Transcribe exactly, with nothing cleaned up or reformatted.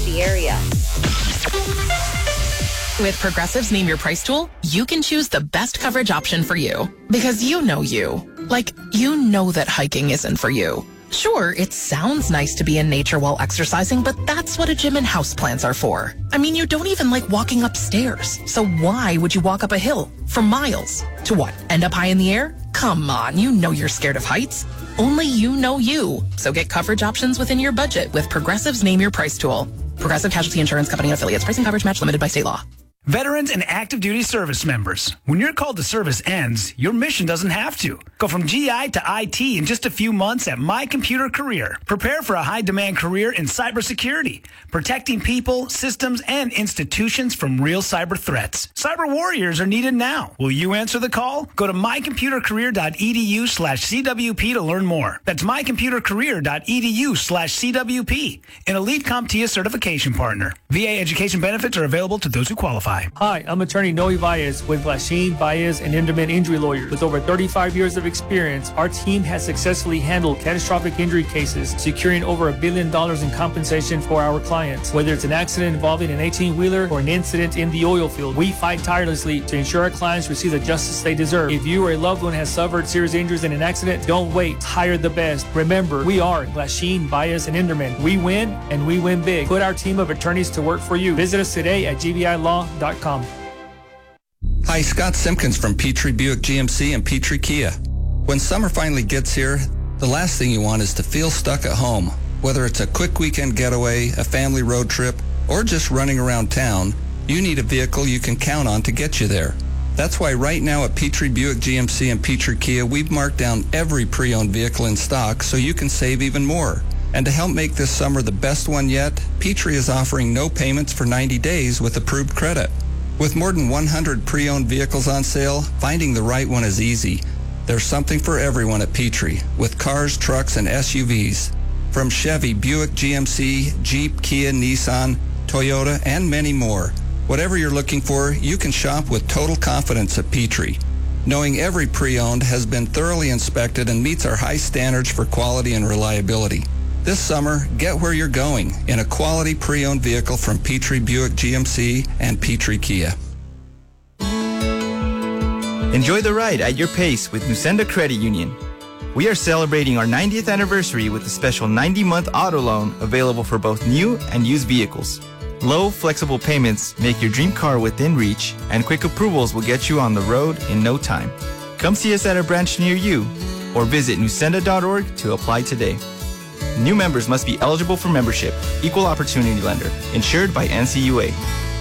in the area. With Progressive's Name Your Price tool, you can choose the best coverage option for you. Because you know you. Like, you know that hiking isn't for you. Sure, it sounds nice to be in nature while exercising, but that's what a gym and houseplants are for. I mean, you don't even like walking upstairs. So why would you walk up a hill for miles? To what, end up high in the air? Come on, you know you're scared of heights. Only you know you. So get coverage options within your budget with Progressive's Name Your Price tool. Progressive Casualty Insurance Company and Affiliates. Pricing coverage match limited by state law. Veterans and active duty service members, when your call to service ends, your mission doesn't have to. Go from G I to I T in just a few months at My Computer Career. Prepare for a high-demand career in cybersecurity, protecting people, systems, and institutions from real cyber threats. Cyber warriors are needed now. Will you answer the call? Go to mycomputercareer.edu slash CWP to learn more. That's mycomputercareer.edu slash CWP, an Elite CompTIA certification partner. V A education benefits are available to those who qualify. Hi, I'm attorney Noe Baez with Lachine, Baez, and Inderman Injury Lawyers. With over thirty-five years of experience, our team has successfully handled catastrophic injury cases, securing over a billion dollars in compensation for our clients. Whether it's an accident involving an eighteen-wheeler or an incident in the oil field, we fight tirelessly to ensure our clients receive the justice they deserve. If you or a loved one has suffered serious injuries in an accident, don't wait. Hire the best. Remember, we are Lachine, Baez, and Inderman. We win, and we win big. Put our team of attorneys to work for you. Visit us today at G B I law dot com. Hi, Scott Simpkins from Petrie Buick G M C and Petrie Kia. When summer finally gets here, the last thing you want is to feel stuck at home. Whether it's a quick weekend getaway, a family road trip, or just running around town, you need a vehicle you can count on to get you there. That's why right now at Petrie Buick G M C and Petrie Kia, we've marked down every pre-owned vehicle in stock so you can save even more. And to help make this summer the best one yet, Petrie is offering no payments for ninety days with approved credit. With more than one hundred pre-owned vehicles on sale, finding the right one is easy. There's something for everyone at Petrie, with cars, trucks, and S U Vs. From Chevy, Buick, G M C, Jeep, Kia, Nissan, Toyota, and many more. Whatever you're looking for, you can shop with total confidence at Petrie, knowing every pre-owned has been thoroughly inspected and meets our high standards for quality and reliability. This summer, get where you're going in a quality pre-owned vehicle from Petrie Buick G M C and Petrie Kia. Enjoy the ride at your pace with Nusenda Credit Union. We are celebrating our ninetieth anniversary with a special ninety-month auto loan available for both new and used vehicles. Low, flexible payments make your dream car within reach, and quick approvals will get you on the road in no time. Come see us at a branch near you or visit nusenda dot org to apply today. New members must be eligible for membership. Equal opportunity lender. Insured by N C U A.